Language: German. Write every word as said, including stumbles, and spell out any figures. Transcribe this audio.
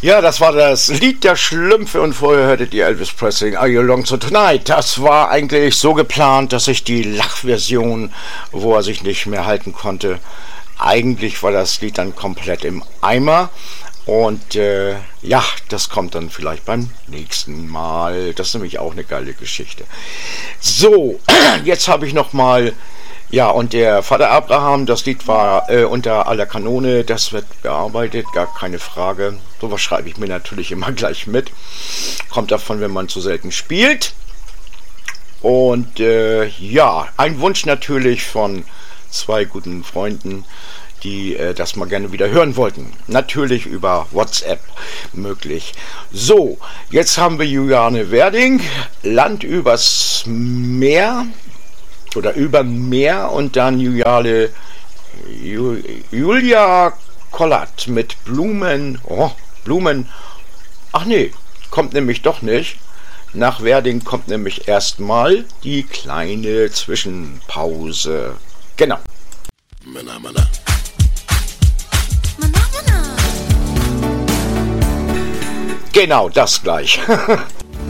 Ja, das war das Lied der Schlümpfe und vorher hörtet ihr Elvis Presley, Are You Along So Tonight? Das war eigentlich so geplant, dass ich die Lachversion, wo er sich nicht mehr halten konnte, eigentlich war das Lied dann komplett im Eimer. Und äh, ja, das kommt dann vielleicht beim nächsten Mal. Das ist nämlich auch eine geile Geschichte. So, jetzt habe ich noch mal... Ja, und der Vater Abraham, das Lied war äh, unter aller Kanone, das wird bearbeitet, gar keine Frage. Sowas schreibe ich mir natürlich immer gleich mit. Kommt davon, wenn man zu selten spielt. Und äh, ja, ein Wunsch natürlich von zwei guten Freunden, die äh, das mal gerne wieder hören wollten. Natürlich über WhatsApp möglich. So, jetzt haben wir Juliane Werding, Land übers Meer. Oder über Meer und dann Juliane, Julia Kollert mit Blumen, oh, Blumen, ach nee, kommt nämlich doch nicht. Nach Werding kommt nämlich erstmal die kleine Zwischenpause. Genau. Mana, mana. Mana, mana. Genau, das gleich.